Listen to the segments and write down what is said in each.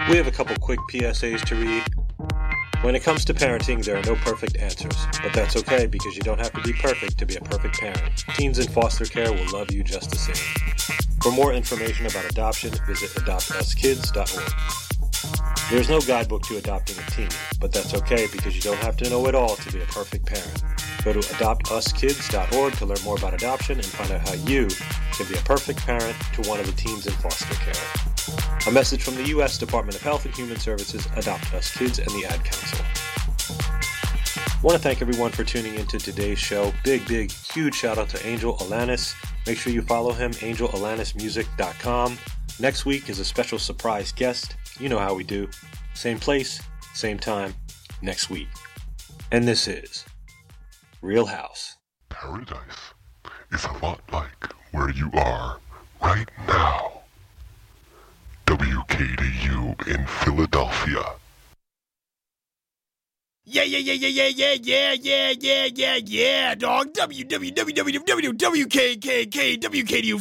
We have a couple quick PSAs to read. When it comes to parenting, there are no perfect answers, but that's okay because you don't have to be perfect to be a perfect parent. Teens in foster care will love you just the same. For more information about adoption, visit adoptuskids.org. There's no guidebook to adopting a teen, but that's okay because you don't have to know it all to be a perfect parent. Go to adoptuskids.org to learn more about adoption and find out how you can be a perfect parent to one of the teens in foster care. A message from the U.S. Department of Health and Human Services, Adopt Us Kids, and the Ad Council. I want to thank everyone for tuning into today's show. Big, huge shout out to Angel Alanis. Make sure you follow him, angelalanismusic.com. Next week is a special surprise guest. You know how we do. Same place, same time, next week. And this is Real House. Paradise is a lot like where you are right now. WKDU in Philadelphia. Yeah, dog. WKDU,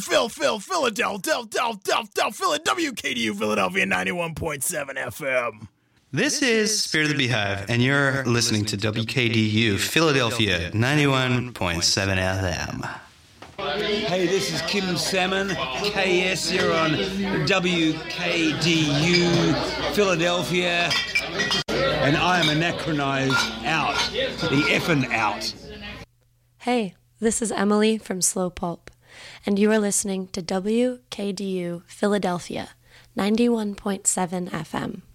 WKDU, Philadelphia, 91.7 FM. This is Spirit of the Beehive, and you're listening to WKDU, Philadelphia, 91.7 FM. Hey, this is Kim Salmon, KS, you're on WKDU, Philadelphia, and I am anachronized out, the effing out. Hey, this is Emily from Slow Pulp, and you are listening to WKDU, Philadelphia, 91.7 FM.